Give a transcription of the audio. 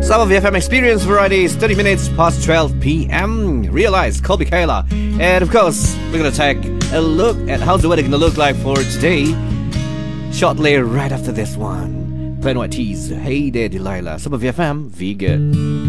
Some of the FM Experience Varieties, 30 minutes past 12 p.m. Realize, Colby Kayla. And of course, we're going to take a look at how's the weather going to look like for today. Shortly, right after this one. Plain White Tees, Hey There Delilah. Some of the FM, Vegan.